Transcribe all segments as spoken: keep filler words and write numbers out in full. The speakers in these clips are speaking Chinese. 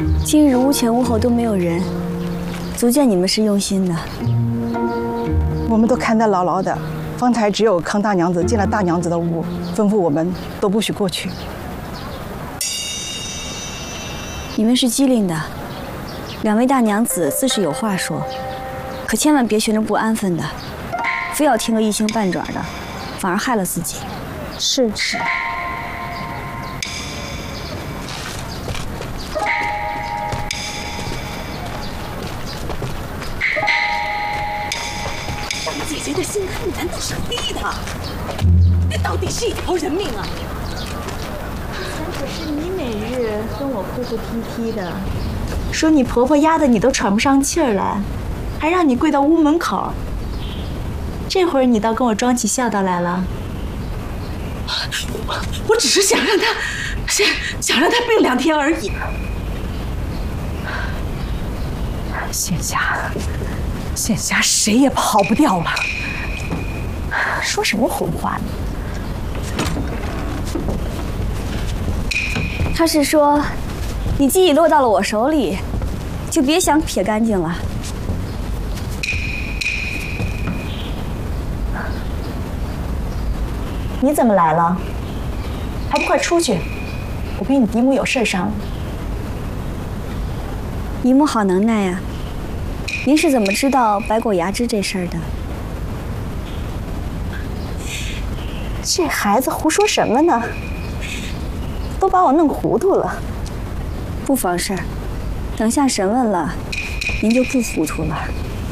今日屋前屋后都没有人，足见你们是用心的。 我们都看得牢牢的，方才只有康大娘子进了大娘子的屋，吩咐我们都不许过去。 你们是机灵的，两位大娘子自是有话说，可千万别寻着不安分的，非要听个一星半爪的，反而害了自己。 是是。 姐姐的心肝难道是黑的？这到底是一条人命啊！ 可是你每日跟我哭哭啼啼的，说你婆婆压得你都喘不上气儿来，还让你跪到屋门口。这会儿你倒跟我装起孝道来了。 我我只是想让她，想想让她病两天而已。现下。 现下谁也跑不掉了， 说什么混话呢？ 他是说，你既已落到了我手里，就别想撇干净了。 你怎么来了？还不快出去！我跟你嫡母有事商量。 姨母好能耐呀！ 您是怎么知道白果牙枝这事儿的？ 这孩子胡说什么呢？都把我弄糊涂了。 不妨事儿，等下审问了，您就不糊涂了。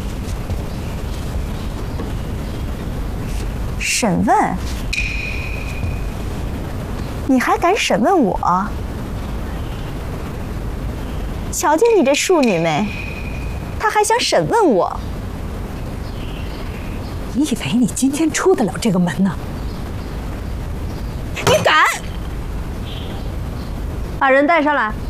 审问？你还敢审问我？瞧见你这庶女没？ 他还想审问我， 你以为你今天出得了这个门呢？ 你敢！把人带上来。